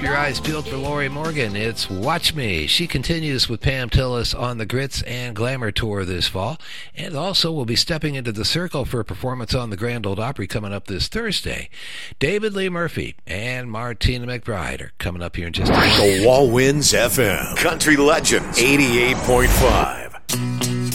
Keep your eyes peeled for Lori Morgan. It's Watch Me. She continues with Pam Tillis on the Grits and Glamour Tour this fall. And also will be stepping into the circle for a performance on the Grand Ole Opry coming up this Thursday. David Lee Murphy and Martina McBride are coming up here in just a minute. The Wall Winds FM. Country Legends 88.5.